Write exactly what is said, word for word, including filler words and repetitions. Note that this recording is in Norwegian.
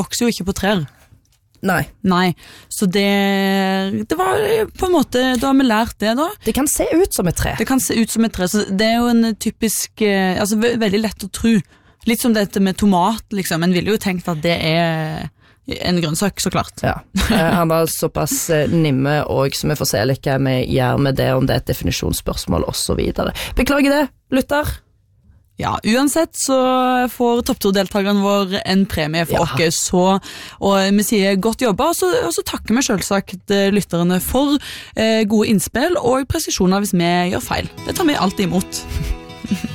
vokser jo ikke på trær. Nei. Nei, så det, det var på en måte, da har vi lært det da. Det kan se ut som et tre. Det kan se ut som et tre, så det er jo en typisk, altså ve- veldig lett å tro. Litt som dette med tomat, liksom. En ville jo tenkt at det er en grønnsak, så klart. Ja, eh, han var såpass eh, nimme, og så vi får se litt hva vi gjør med det, om det er et definisjonsspørsmål og så videre. Beklager det, lytter. Ja, uansett så får topptur-deltakeren vår en premie for Ja. oss, så, og vi sier godt jobba, og så, og så takker vi selvsagt eh, lytterne for eh, gode innspill og presisjoner hvis vi gjør feil. Det tar vi alltid imot.